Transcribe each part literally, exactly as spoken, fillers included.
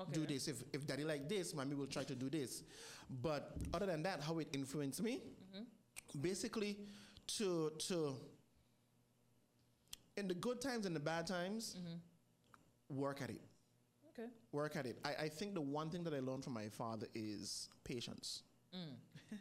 Okay. do this. If if daddy like this, mommy will try to do this. But other than that, how it influenced me, mm-hmm. basically, to to in the good times and the bad times, mm-hmm. work at it. Okay. Work at it. I, I think the one thing that I learned from my father is patience. Mm.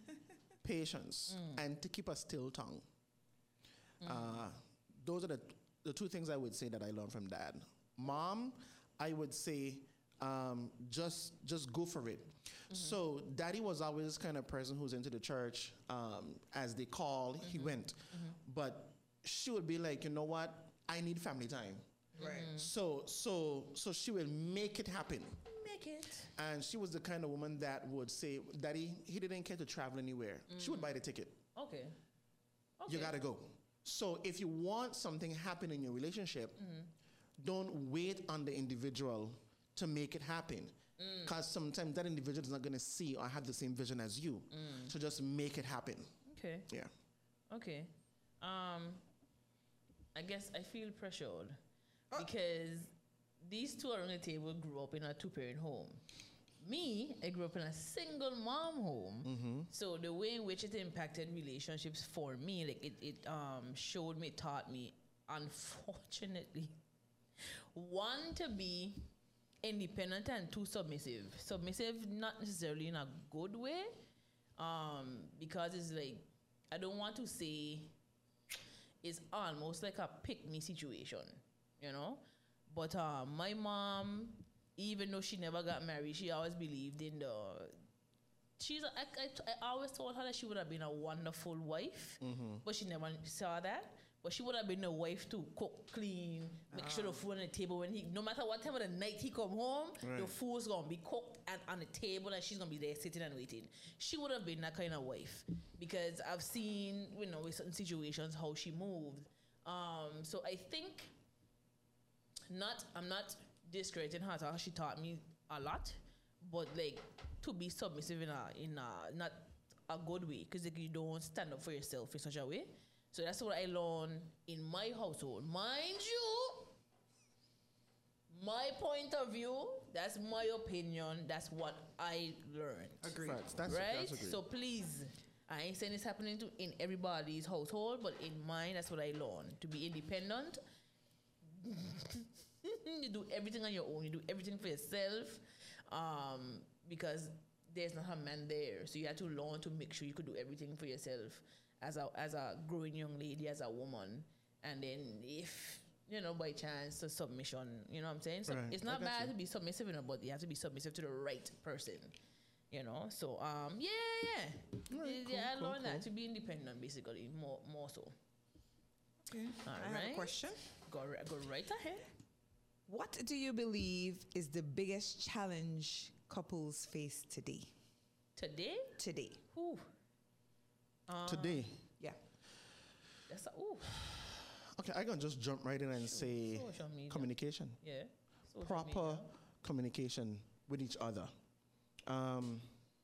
Patience mm. and to keep a still tongue. Mm. Uh, those are the the two things I would say that I learned from dad. Mom, I would say um, just just go for it. Mm-hmm. So daddy was always this kind of person who's into the church. Um, as they call, mm-hmm. he went. Mm-hmm. But she would be like, you know what? I need family time. Right. Mm-hmm. So so so she will make it happen. Make it. And she was the kind of woman that would say, daddy, he didn't care to travel anywhere. Mm-hmm. She would buy the ticket. Okay. Okay. You gotta go. So if you want something happen in your relationship, mm-hmm. don't wait on the individual to make it happen. Because mm. sometimes that individual is not going to see or have the same vision as you. Mm. So just make it happen. Okay. Yeah. Okay. Um, I guess I feel pressured oh. because these two around the table grew up in a two-parent home. Me, I grew up in a single mom home. Mm-hmm. So the way in which it impacted relationships for me, like it, it um, showed me, taught me, unfortunately, one, to be independent, and two, submissive. Submissive, not necessarily in a good way, um, because it's like, I don't want to say it's almost like a pick-me situation, you know? But uh, my mom, even though she never got married, she always believed in the... She's. A, I, I, I always told her that she would have been a wonderful wife, mm-hmm. but she never saw that. But she would have been a wife to cook, clean, make ah. sure the food on the table when he, no matter what time of the night he come home, right. the food's gonna be cooked and on the table, and she's gonna be there sitting and waiting. She would have been that kind of wife, because I've seen, you know, in certain situations how she moved. Um, so I think, not, I'm not discrediting her. How she taught me a lot, but like to be submissive in a in a not a good way, because like, you don't stand up for yourself in such a way. So that's what I learned in my household. Mind you, my point of view, that's my opinion, that's what I learned. Agreed. Facts. That's, right? That's agreed. So please, I ain't saying it's happening to in everybody's household, but in mine, that's what I learned. To be independent, you do everything on your own. You do everything for yourself, um, because there's not a man there. So you have to learn to make sure you could do everything for yourself as a as a growing young lady, as a woman. And then if, you know, by chance, a submission, you know what I'm saying? So right. it's not bad you. to be submissive in a, but you have to be submissive to the right person. You know, so um, yeah, yeah, Right, cool, yeah. I cool, learned cool. that to be independent, basically, more more so. Okay. All I right. have a question. Go ri- go right ahead. What do you believe is the biggest challenge couples face today? Today, Today. Ooh. Uh, Today. Yeah. That's a, ooh. Okay, I can just jump right in and say Social media. communication. Yeah. Social Proper media. communication with each other. Um,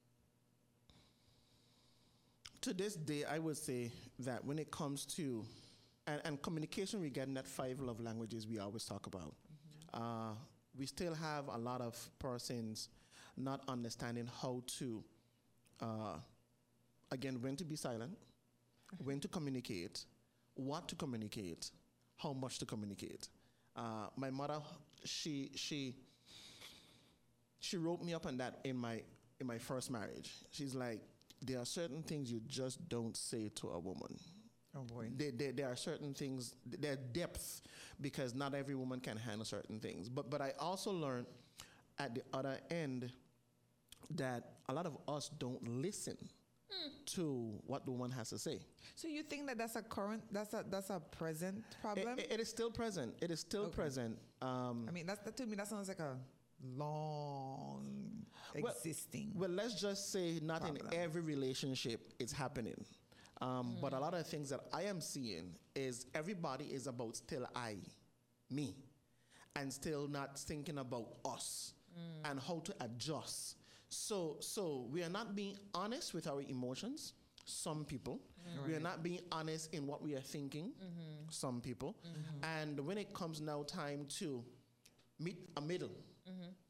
to this day, I would say that when it comes to, and, and communication regarding that five love languages we always talk about, mm-hmm. uh, we still have a lot of persons not understanding how to, uh, again, when to be silent, when to communicate, what to communicate, how much to communicate. Uh, my mother, she she she wrote me up on that in my in my first marriage. She's like, there are certain things you just don't say to a woman. Oh boy. There, there, there are certain things, there are depths, because not every woman can handle certain things. But but I also learned at the other end that a lot of us don't listen mm. to what the woman has to say. So you think that that's a current, that's a that's a present problem? It, it, it is still present. It is still okay. present. Um, I mean, that's, that to me, that sounds like a long existing. Well, well let's just say not problem. in every relationship it's happening. Um, mm. But a lot of things that I am seeing is everybody is about still I, me, and still not thinking about us mm. and how to adjust. So, so we are not being honest with our emotions. Some people, mm. we are not being honest in what we are thinking. Mm-hmm. Some people, mm-hmm. and when it comes now time to meet a middle, mm-hmm.